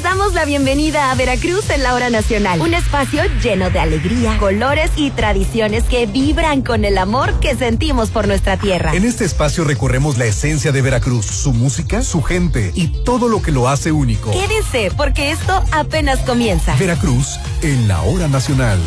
damos la bienvenida a Veracruz en la Hora Nacional. Un espacio lleno de alegría, colores y tradiciones que vibran con el amor que sentimos por nuestra tierra. En este espacio recorremos la esencia de Veracruz, su música, su gente y todo lo que lo hace único. Quédense, porque esto apenas comienza. Veracruz en la Hora Nacional.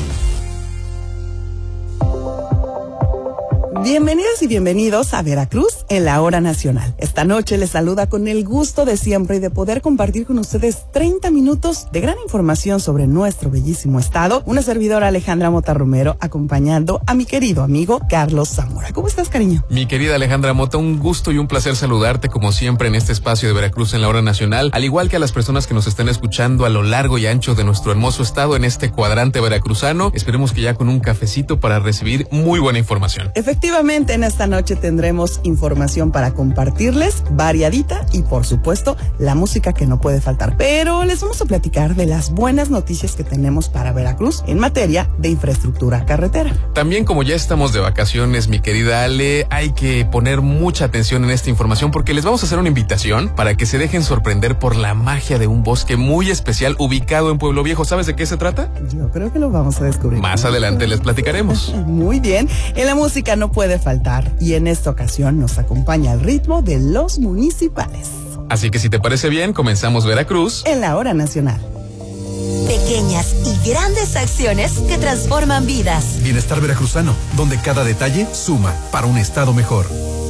Bienvenidas y bienvenidos a Veracruz en la Hora Nacional. Esta noche les saluda con el gusto de siempre y de poder compartir con ustedes 30 minutos de gran información sobre nuestro bellísimo estado. Una servidora, Alejandra Mota Romero, acompañando a mi querido amigo Carlos Zamora. ¿Cómo estás, cariño? Mi querida Alejandra Mota, un gusto y un placer saludarte como siempre en este espacio de Veracruz en la Hora Nacional, al igual que a las personas que nos estén escuchando a lo largo y ancho de nuestro hermoso estado en este cuadrante veracruzano. Esperemos que ya con un cafecito para recibir muy buena información. Efectivamente, en esta noche tendremos información para compartirles, variadita y por supuesto la música que no puede faltar. Pero les vamos a platicar de las buenas noticias que tenemos para Veracruz en materia de infraestructura carretera. También, como ya estamos de vacaciones, mi querida Ale, hay que poner mucha atención en esta información porque les vamos a hacer una invitación para que se dejen sorprender por la magia de un bosque muy especial ubicado en Pueblo Viejo. ¿Sabes de qué se trata? Yo creo que lo vamos a descubrir. Más adelante les platicaremos. Muy bien, en la música no puede faltar y en esta ocasión nos acompaña el ritmo de Los Municipales. Así que si te parece bien, comenzamos Veracruz en la Hora Nacional. Pequeñas y grandes acciones que transforman vidas. Bienestar veracruzano, donde cada detalle suma para un estado mejor.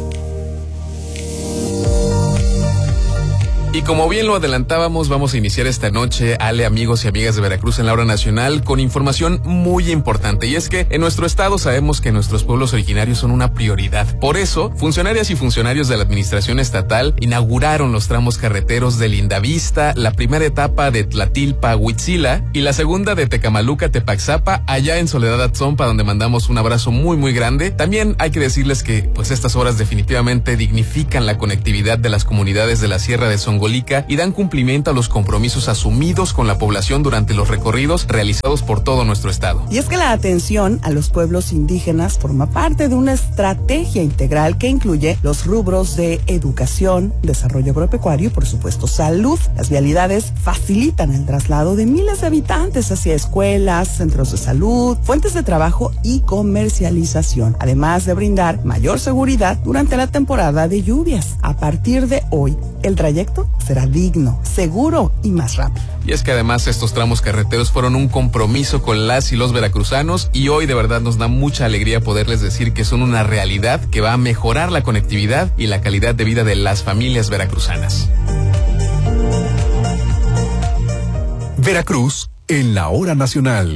Y como bien lo adelantábamos, vamos a iniciar esta noche, Ale, amigos y amigas de Veracruz en la Hora Nacional, con información muy importante. Y es que en nuestro estado sabemos que nuestros pueblos originarios son una prioridad. Por eso, funcionarias y funcionarios de la administración estatal inauguraron los tramos carreteros de Lindavista, la primera etapa de Tlatilpa a Huitzila y la segunda de Tecamaluca a Tepaxapa, allá en Soledad Atzompa, donde mandamos un abrazo muy muy grande. También hay que decirles que pues estas obras definitivamente dignifican la conectividad de las comunidades de la Sierra de Songolica y dan cumplimiento a los compromisos asumidos con la población durante los recorridos realizados por todo nuestro estado. Y es que la atención a los pueblos indígenas forma parte de una estrategia integral que incluye los rubros de educación, desarrollo agropecuario y por supuesto salud. Las vialidades facilitan el traslado de miles de habitantes hacia escuelas, centros de salud, fuentes de trabajo y comercialización, además de brindar mayor seguridad durante la temporada de lluvias. A partir de hoy, el trayecto será digno, seguro y más rápido. Y es que además estos tramos carreteros fueron un compromiso con las y los veracruzanos y hoy de verdad nos da mucha alegría poderles decir que son una realidad que va a mejorar la conectividad y la calidad de vida de las familias veracruzanas. Veracruz en la Hora Nacional.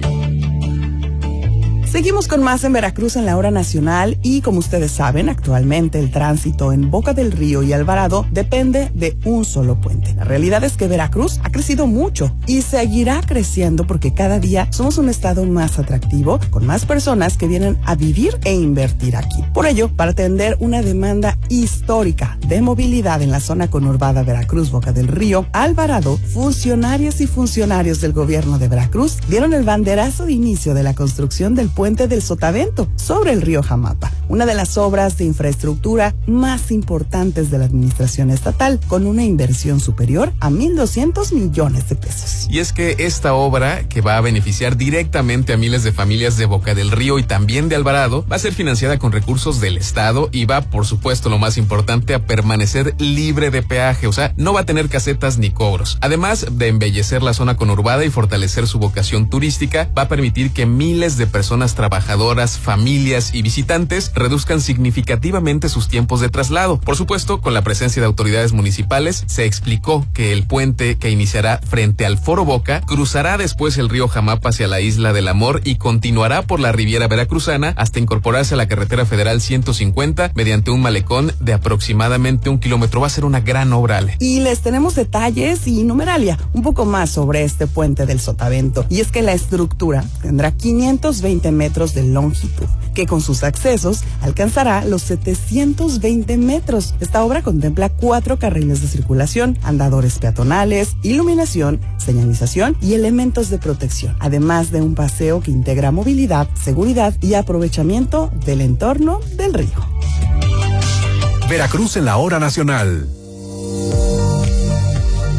Seguimos con más en Veracruz en la Hora Nacional y como ustedes saben, actualmente el tránsito en Boca del Río y Alvarado depende de un solo puente. La realidad es que Veracruz ha crecido mucho y seguirá creciendo porque cada día somos un estado más atractivo, con más personas que vienen a vivir e invertir aquí. Por ello, para atender una demanda histórica de movilidad en la zona conurbada Veracruz, Boca del Río, Alvarado, funcionarias y funcionarios del gobierno de Veracruz dieron el banderazo de inicio de la construcción del puente del Sotavento sobre el río Jamapa, una de las obras de infraestructura más importantes de la administración estatal, con una inversión superior a 1,200 millones de pesos. Y es que esta obra, que va a beneficiar directamente a miles de familias de Boca del Río y también de Alvarado, va a ser financiada con recursos del estado y va, por supuesto, lo más importante, a permanecer libre de peaje, o sea, no va a tener casetas ni cobros. Además de embellecer la zona conurbada y fortalecer su vocación turística, va a permitir que miles de personas trabajadoras, familias y visitantes reduzcan significativamente sus tiempos de traslado. Por supuesto, con la presencia de autoridades municipales, se explicó que el puente que iniciará frente al Foro Boca cruzará después el río Jamapa hacia la Isla del Amor y continuará por la Riviera Veracruzana hasta incorporarse a la carretera federal 150 mediante un malecón de aproximadamente 1 kilómetro. Va a ser una gran obra, Ale. Y les tenemos detalles y numeralia un poco más sobre este puente del Sotavento. Y es que la estructura tendrá 520 metros de longitud, que con sus accesos alcanzará los 720 metros. Esta obra contempla 4 carriles de circulación, andadores peatonales, iluminación, señalización y elementos de protección, además de un paseo que integra movilidad, seguridad y aprovechamiento del entorno del río. Veracruz en la Hora Nacional.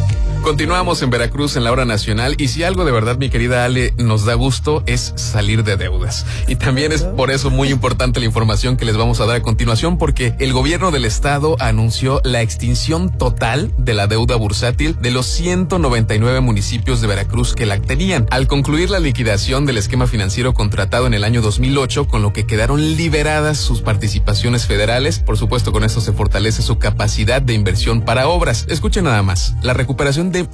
Continuamos en Veracruz en la hora nacional y si algo de verdad, mi querida Ale, nos da gusto es salir de deudas. Y también es por eso muy importante la información que les vamos a dar a continuación, porque el gobierno del estado anunció la extinción total de la deuda bursátil de los 199 municipios de Veracruz que la tenían, al concluir la liquidación del esquema financiero contratado en el año 2008, con lo que quedaron liberadas sus participaciones federales. Por supuesto, con esto se fortalece su capacidad de inversión para obras. Escuchen nada más, la recuperación de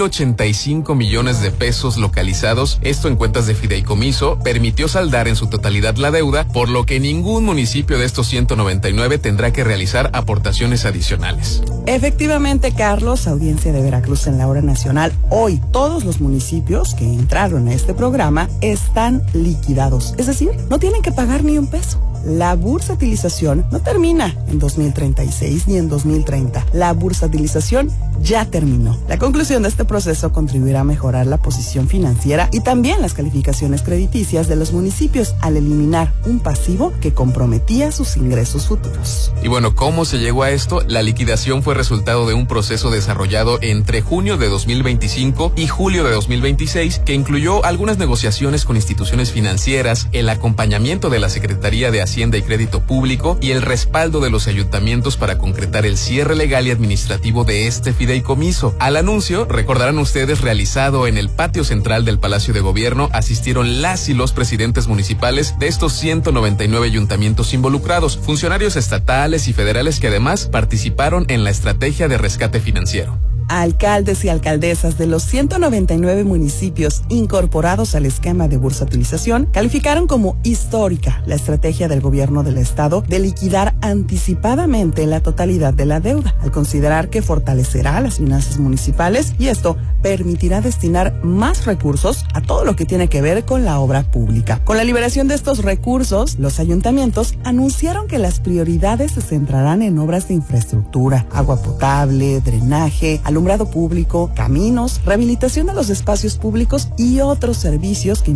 1,085 millones de pesos localizados, esto en cuentas de fideicomiso, permitió saldar en su totalidad la deuda, por lo que ningún municipio de estos 199 tendrá que realizar aportaciones adicionales. Efectivamente, Carlos, audiencia de Veracruz en la hora nacional, hoy todos los municipios que entraron a este programa están liquidados, es decir, no tienen que pagar ni un peso. La bursatilización no termina en 2036 ni en 2030. La bursatilización ya terminó. La conclusión de este proceso contribuirá a mejorar la posición financiera y también las calificaciones crediticias de los municipios al eliminar un pasivo que comprometía sus ingresos futuros. Y bueno, ¿cómo se llegó a esto? La liquidación fue resultado de un proceso desarrollado entre junio de 2025 y julio de 2026 que incluyó algunas negociaciones con instituciones financieras, el acompañamiento de la Secretaría de Hacienda y Crédito Público y el respaldo de los ayuntamientos para concretar el cierre legal y administrativo de este fideicomiso. Al anuncio, recordarán ustedes, realizado en el patio central del Palacio de Gobierno, asistieron las y los presidentes municipales de estos 199 ayuntamientos involucrados, funcionarios estatales y federales que además participaron en la estrategia de rescate financiero. Alcaldes y alcaldesas de los 199 municipios incorporados al esquema de bursatilización calificaron como histórica la estrategia del gobierno del estado de liquidar anticipadamente la totalidad de la deuda, al considerar que fortalecerá las finanzas municipales y esto permitirá destinar más recursos a todo lo que tiene que ver con la obra pública. Con la liberación de estos recursos, los ayuntamientos anunciaron que las prioridades se centrarán en obras de infraestructura, agua potable, drenaje, alumbrado público, caminos, rehabilitación de los espacios públicos y otros servicios que